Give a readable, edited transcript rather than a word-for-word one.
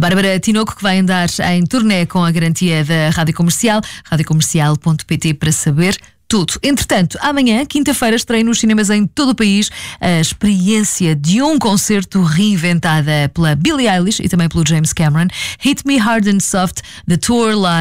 Bárbara Tinoco, que vai andar em turnê com a garantia da Rádio Comercial, radiocomercial.pt, para saber tudo. Entretanto, amanhã, quinta-feira, estreia nos cinemas em todo o país a experiência de um concerto reinventada pela Billie Eilish e também pelo James Cameron. Hit Me Hard and Soft, The Tour Live.